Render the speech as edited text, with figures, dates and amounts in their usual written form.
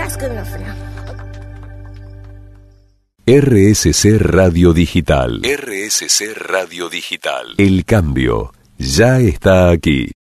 くんの船。 RSC Radio Digital. RSC Radio Digital. El cambio ya está aquí.